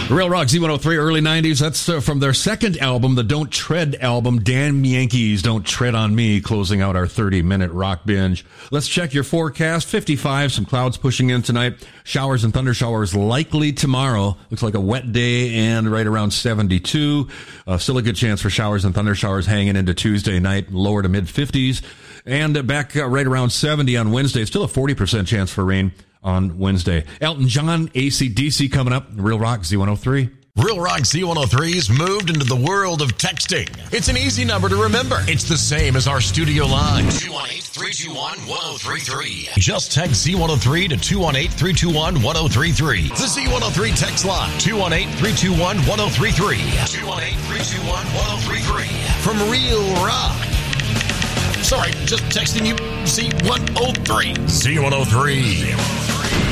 Real Rock Z103, early 90s. That's from their second album, the Don't Tread album, Damn Yankees, Don't Tread on Me, closing out our 30-minute rock binge. Let's check your forecast. 55, some clouds pushing in tonight. Showers and thunder showers likely tomorrow. Looks like a wet day and right around 72. Still a good chance for showers and thunder showers hanging into Tuesday night, lower to mid-50s. And back right around 70 on Wednesday. Still a 40% chance for rain on Wednesday. Elton John, AC/DC coming up. Real Rock Z103. Real Rock Z103's moved into the world of texting. It's an easy number to remember. It's the same as our studio line. 218-321-1033. Just text Z103 to 218-321-1033. The Z103 text line. 218-321-1033. 218-321-1033. From Real Rock. Sorry, just texting you Z103. Z103.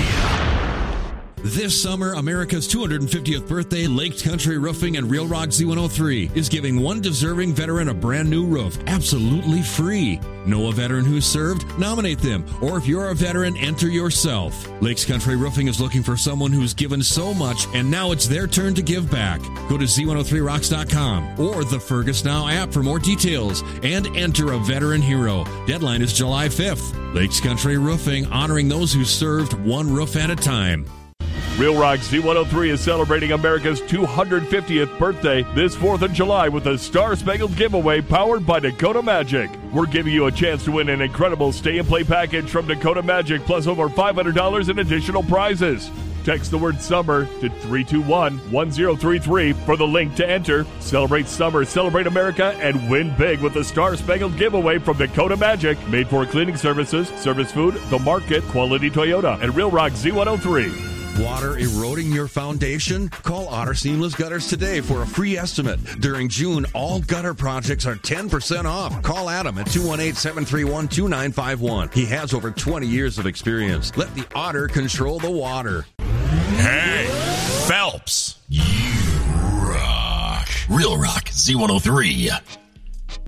This summer, America's 250th birthday, Lakes Country Roofing and Real Rock Z103 is giving one deserving veteran a brand new roof, absolutely free. Know a veteran who served? Nominate them. Or if you're a veteran, enter yourself. Lakes Country Roofing is looking for someone who's given so much, and now it's their turn to give back. Go to Z103rocks.com or the Fergus Now app for more details and enter a veteran hero. Deadline is July 5th. Lakes Country Roofing, honoring those who served one roof at a time. Real Rock Z103 is celebrating America's 250th birthday this 4th of July with a Star Spangled giveaway powered by Dakota Magic. We're giving you a chance to win an incredible stay-and-play package from Dakota Magic plus over $500 in additional prizes. Text the word SUMMER to 321-1033 for the link to enter. Celebrate summer, celebrate America, and win big with the Star Spangled giveaway from Dakota Magic. Made for cleaning services, Service Food, The Market, Quality Toyota, and Real Rock Z103. Water eroding your foundation? Call Otter Seamless Gutters today for a free estimate. During June, all gutter projects are 10% off. Call Adam at 218-731-2951. He has over 20 years of experience. Let the Otter control the water. Hey, Phelps, you rock. Real Rock Z103.